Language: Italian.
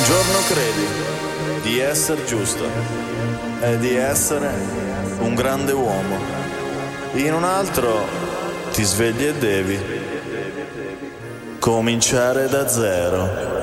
giorno credi di essere giusto e di essere un grande uomo. In un altro ti svegli e devi cominciare da zero.